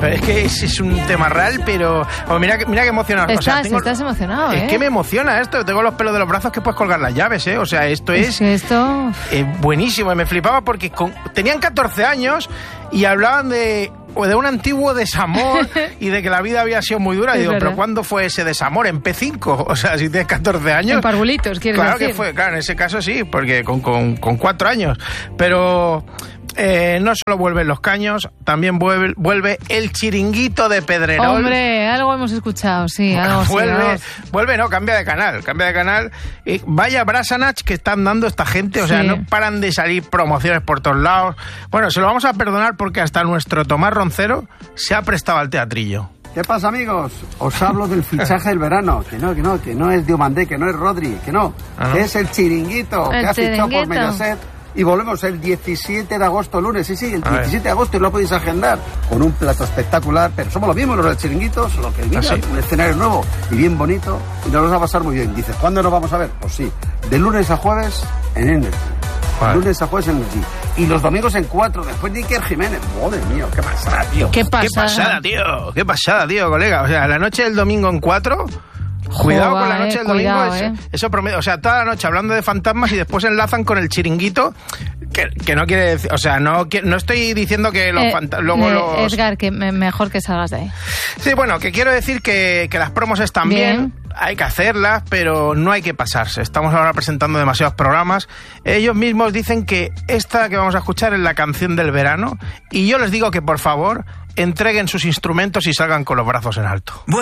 Pero es que es un tema real, pero... Oh, mira que emocionado. Estás emocionado, Es que me emociona esto. Tengo los pelos de los brazos que puedes colgar las llaves, ¿eh? O sea, esto es buenísimo. Y me flipaba porque tenían 14 años y hablaban de un antiguo desamor y de que la vida había sido muy dura. Y digo, verdad. ¿pero cuándo fue ese desamor? ¿En P5? O sea, si tienes 14 años... En Parvulitos, ¿quieres decir? Claro que fue, claro, en ese caso sí, porque con 4 años. Pero... no solo vuelven los caños, también vuelve el chiringuito de Pedrerol. Hombre, algo hemos escuchado, sí, algo vuelve, no, cambia de canal. Y vaya Brasanach que están dando esta gente, o sea, no paran de salir promociones por todos lados. Bueno, se lo vamos a perdonar porque hasta nuestro Tomás Roncero se ha prestado al teatrillo. ¿Qué pasa, amigos? Os hablo del fichaje del verano. Que no es Diomandé, que no es Rodri, que no. Que es el chiringuito, que ha fichado por Mediaset. Y volvemos el 17 de agosto, lunes, sí, el 17 de agosto, y lo podéis agendar con un plato espectacular, pero somos los mismos los del chiringuito, solo que un escenario nuevo y bien bonito, y nos va a pasar muy bien. Dices, ¿cuándo nos vamos a ver? Pues sí, de lunes a jueves en Energy. Vale. Lunes a jueves en Energy. Y los domingos en 4, después de Iker Jiménez. Madre mía, qué pasada, tío. Qué pasada, tío, colega. O sea, la noche del domingo en 4... Cuidado con la noche del domingo, eso promedio. O sea, toda la noche hablando de fantasmas y después enlazan con el chiringuito, que no quiere decir, o sea, no estoy diciendo que los fantasmas... Edgar, que mejor que salgas de ahí. Sí, bueno, que quiero decir que las promos están bien, hay que hacerlas, pero no hay que pasarse. Estamos ahora presentando demasiados programas. Ellos mismos dicen que esta que vamos a escuchar es la canción del verano, y yo les digo que por favor entreguen sus instrumentos y salgan con los brazos en alto.